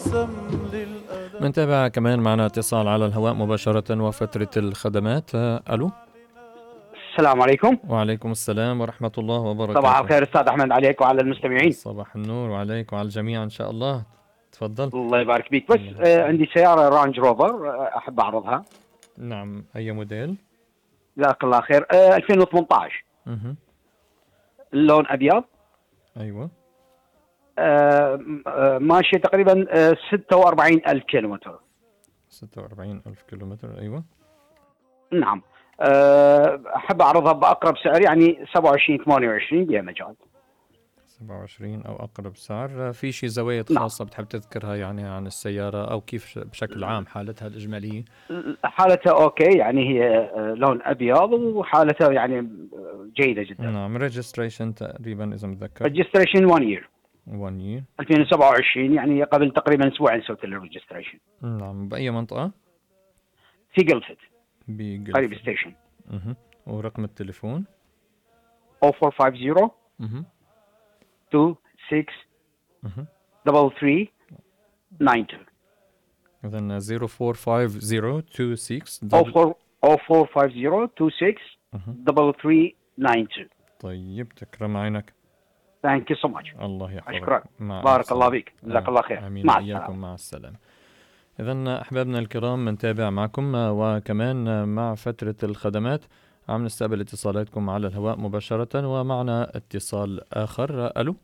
منتابع كمان معنا اتصال على الهواء مباشرة وفترة الخدمات. ألو. السلام عليكم. وعليكم السلام ورحمة الله وبركاته. صباح الخير أستاذ أحمد عليك وعلى المستمعين. صباح النور وعليك وعلى الجميع إن شاء الله. تفضل. الله يبارك فيك. بس عندي سيارة رانج روفر أحب أعرضها. نعم، أي موديل؟ جزاك الله خير. 2018. اللون أبيض. أيوة. ماشية تقريبا 46,000 كيلومتر. 46,000 كيلومتر. أيوة. نعم. أحب أعرضها بأقرب سعر، يعني 27-28 بها مجال. 27 أو أقرب سعر. في شيء زوايد خاصة بتحب تذكرها يعني عن السيارة، أو كيف بشكل عام حالتها الإجمالية؟ حالتها أوكي، يعني هي لون أبيض وحالتها يعني جيدة جدا. نعم. ريجستريشن تقريبا إذا متذكر. ريجستريشن 1 year. 1 year. 2027، يعني قبل تقريبا أسبوعين سويت الريجستريشن. نعم. بأي منطقة؟ في جلفت. بجلفت. قريب ستيشن. ورقم التليفون؟ 0450 26 33 92. إذن 0450 26 0450 26 33 92. طيب، تكرم عينك. ثانك يو سو ماتش. الله يحفظك. أشكرك. بارك الله فيك. جزاك الله خير. آمين. مع إياكم. مع السلامة. إذن أحبابنا الكرام، منتابع معكم وكمان مع فترة الخدمات عم نستقبل اتصالاتكم على الهواء مباشرة، ومعنا اتصال آخر. ألو.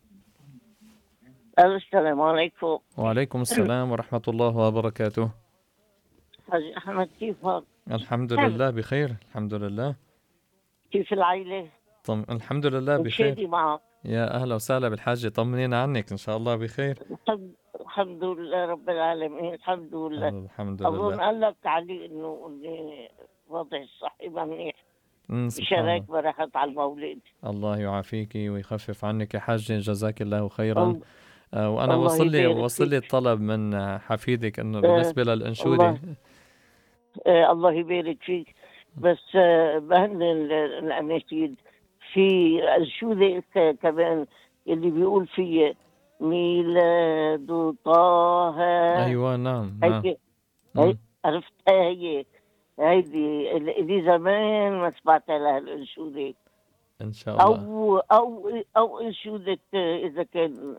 السلام عليكم. وعليكم السلام ورحمة الله وبركاته. حاج أحمد، كيفك؟ الحمد لله بخير. الحمد لله. كيف العائلة؟ الحمد لله بخير. شادي معك. يا أهلا وسهلا بالحاجة، طمنينا عنك. إن شاء الله بخير. الحمد لله رب العالمين. الحمد لله. الحمد لله. أظن قال لك علي إنه وضع الصحي ما منيح. بشارك برحت على المولد. الله يعافيك ويخفف عنك يا حاجة، جزاك الله خيرا. وأنا وصل لي الطلب من حفيدك إنه بالنسبة للأنشودة. الله يبارك فيك. بس بهن الأناشيد في أنشودة كمان اللي بيقول فيه ميلاد طه. أيوة. نعم. عرفتها هي هيدي اللي زمان ما سمعت لها الأنشودة. إن شاء الله. أو أنشودة إذا كان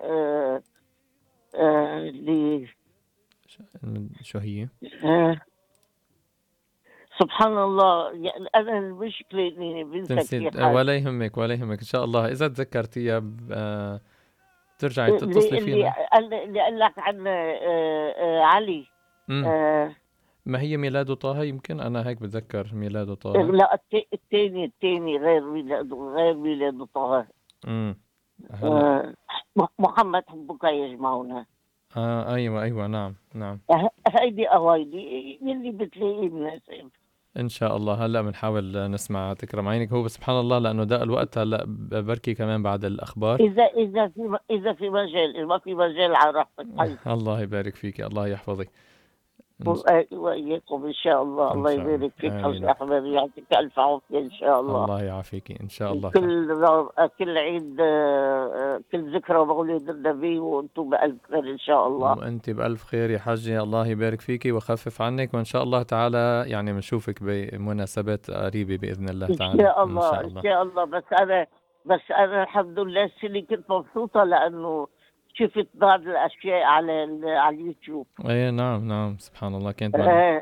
اللي شو هي؟ سبحان الله. يعني أنا المشكلة إني بنسى. ولا يهمك ولا يهمك. إن شاء الله إذا تذكرتيها ترجعي تتصلي فينا. اللي قال لك عن علي. ما هي ميلاد طه؟ يمكن أنا هيك بتذكر ميلاد طه. لا، الثاني غير ميلاد طه. محمد حبك يجمعنا. أيوة. نعم. هيدي أوايدي اللي بتلاقيه مناسب. إن شاء الله. هلأ بنحاول نسمع. تكرم عينك. هو سبحان الله لأنه ده الوقت هلأ بركي كمان بعد الأخبار. إذا في مجال، ما في مجال على راحتك. الله يبارك فيك. الله يحفظك. وإياكم إن شاء الله. الله يبارك فيك حسن أحمد، يعطيك ألف عافية إن شاء الله. الله يعافيك إن شاء الله. كل عيد، كل ذكرى مولد النبي وأنتم بألف خير إن شاء الله. وأنت بألف خير يا حجة. الله يبارك فيك ويخفف عنك، وإن شاء الله تعالى يعني بنشوفك بمناسبات قريبة بإذن الله تعالى. إن شاء الله. إن شاء الله. بس أنا الحمد لله السنة كنت مبسوطة لأنه شفت بعض الأشياء على اليوتيوب. أي نعم. سبحان الله. كانت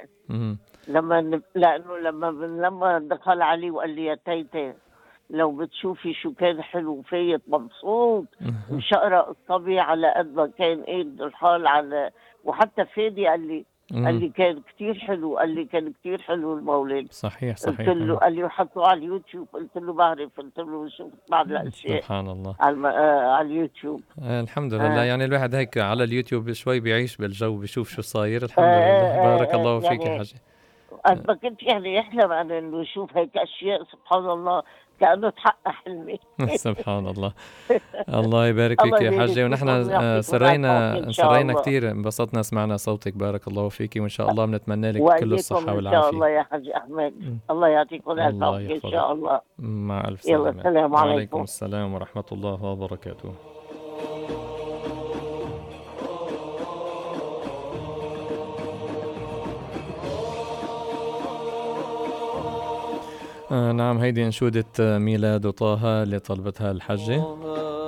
لما دخل علي وقال لي يا تيتي لو بتشوفي شو كان حلو فايت مبسوط مش هقرا الطبيعة على قد ما كان الحال على. وحتى فادي قال لي كان كتير حلو. قال لي كان كتير حلو المولد. صحيح. قلت له قال لي حطوه على اليوتيوب. قلت له بعرف. قلت له شوف بعض الاشياء. سبحان الله. على اليوتيوب. الحمد لله. يعني الواحد هيك على اليوتيوب شوي بيعيش بالجو، بيشوف شو صاير. الحمد لله. بارك الله فيك يا حاجة. ما كنت يعني يحلم عن انه يشوف هيك اشياء. سبحان الله كأنه تحقق حلمي. سبحان الله. الله يبارك فيك يا حاجة. ونحن سرينا كثير، انبسطنا سمعنا صوتك. بارك الله فيك، وإن شاء الله بنتمنى لك كل الصحة والعافية. إن شاء الله يا حاج أحمد. الله يعطيكم العافية إن شاء الله. مع ألف سلامة. يلا السلام عليكم. وعليكم السلام ورحمة الله وبركاته. نعم، هيدي أنشودة ميلاد طه اللي طلبتها الحجة.